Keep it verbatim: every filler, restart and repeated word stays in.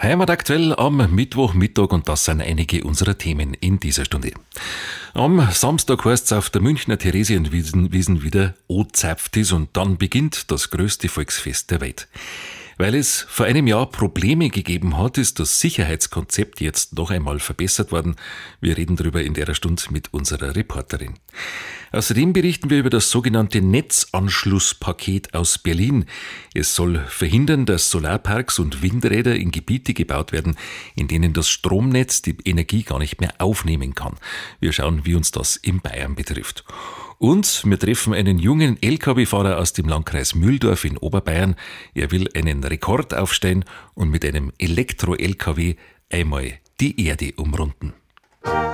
Heimataktuell am Mittwochmittag und das sind einige unserer Themen in dieser Stunde. Am Samstag heißt es auf der Münchner Theresienwiesen wieder O-Zapftis und dann beginnt das größte Volksfest der Welt. Weil es vor einem Jahr Probleme gegeben hat, ist das Sicherheitskonzept jetzt noch einmal verbessert worden. Wir reden darüber in der Stunde mit unserer Reporterin. Außerdem berichten wir über das sogenannte Netzanschlusspaket aus Berlin. Es soll verhindern, dass Solarparks und Windräder in Gebiete gebaut werden, in denen das Stromnetz die Energie gar nicht mehr aufnehmen kann. Wir schauen, wie uns das in Bayern betrifft. Und wir treffen einen jungen L K W-Fahrer aus dem Landkreis Mühldorf in Oberbayern. Er will einen Rekord aufstellen und mit einem Elektro-L K W einmal die Erde umrunden.